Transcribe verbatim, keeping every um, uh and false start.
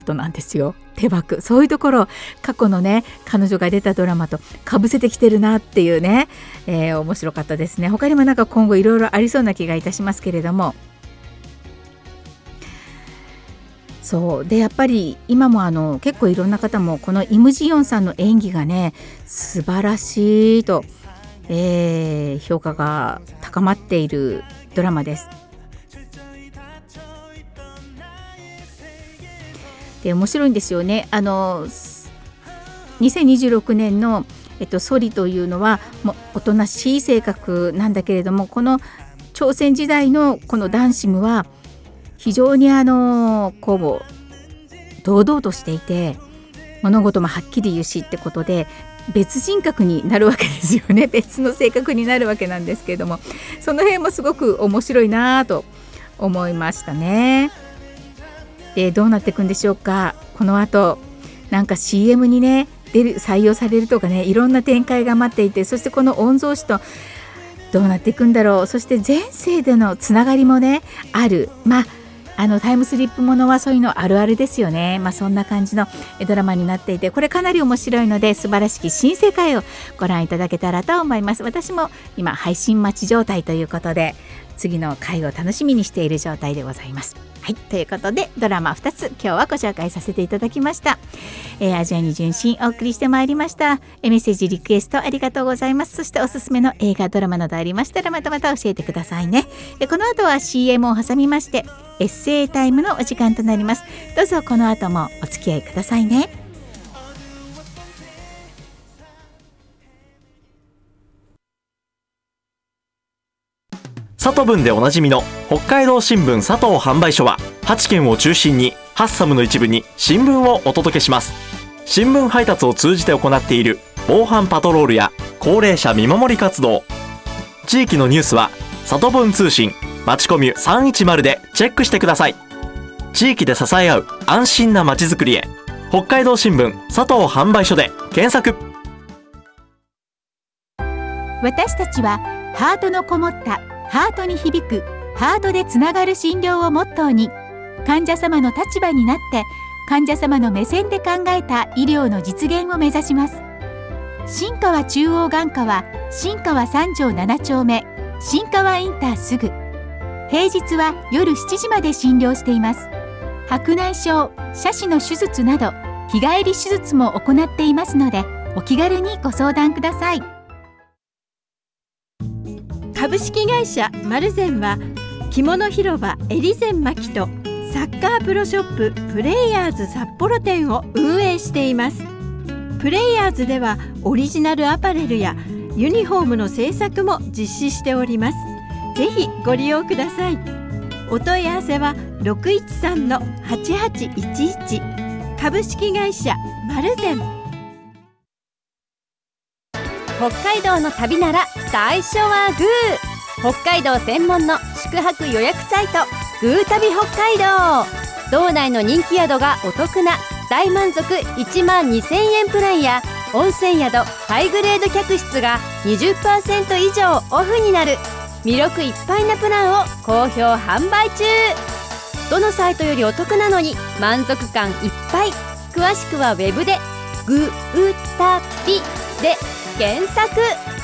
トなんですよ。手枠、そういうところ過去のね彼女が出たドラマとかぶせてきてるなっていうね、えー、面白かったですね。他にもなんか今後いろいろありそうな気がいたしますけれども、そうでやっぱり今もあの結構いろんな方もこのイムジヨンさんの演技がね素晴らしいと、えー、評価が高まっているドラマです。で面白いんですよね。あのにせんにじゅうろくねんの、えっと、ソリというのはもうおとなしい性格なんだけれども、この朝鮮時代のこのダンシムは非常にあのこう堂々としていて物事もはっきり言うしってことで別人格になるわけですよね。別の性格になるわけなんですけれども、その辺もすごく面白いなと思いましたね。でどうなっていくんでしょうか。この後なんか シーエム にね出る採用されるとかね、いろんな展開が待っていて、そしてこの御曹司とどうなっていくんだろう。そして前世でのつながりもねある。まああのタイムスリップものはそういうのあるあるですよね。まあそんな感じのドラマになっていて、これかなり面白いので素晴らしき新世界をご覧いただけたらと思います。私も今配信待ち状態ということで次の回を楽しみにしている状態でございます。はい、ということでドラマふたつ今日はご紹介させていただきました。えー、アジアに純真お送りしてまいりました。えメッセージリクエストありがとうございます。そしておすすめの映画ドラマなどありましたらまたまた教えてくださいね。えこの後は シーエム を挟みましてエッセイタイムのお時間となります。どうぞこの後もお付き合いくださいね。 佐藤文でおなじみの北海道新聞佐藤販売所ははちけんを中心にハッサムの一部に新聞をお届けします。新聞配達を通じて行っている防犯パトロールや高齢者見守り活動、地域のニュースは佐藤文通信まちコミュさんいちまるでチェックしてください。地域で支え合う安心なまちづくりへ、北海道新聞佐藤販売所で検索。 私たちはハートのこもったハートに響くハートでつながる診療をモットーに、患者様の立場になって患者様の目線で考えた医療の実現を目指します。新川中央眼科は新川三条なな丁目新川インターすぐ、平日は夜しちじまで診療しています。白内障、斜視の手術など日帰り手術も行っていますのでお気軽にご相談ください。 株式会社マルゼンは着物広場エリゼンマキとサッカープロショッププレイヤーズ札幌店を運営しています。プレイヤーズではオリジナルアパレルやユニフォームの製作も実施しております。ぜひご利用ください。お問い合わせは ろくいちさんのはちはちいちいち 株式会社マルゼン。 北海道の旅なら最初はグー。北海道専門の宿泊予約サイトグー旅北海道。道内の人気宿がお得な大満足いちまんにせんえんプランや温泉宿ハイグレード客室が にじゅっパーセント 以上オフになる魅力いっぱいなプランを好評販売中。どのサイトよりお得なのに満足感いっぱい。詳しくはウェブでグー旅で検索。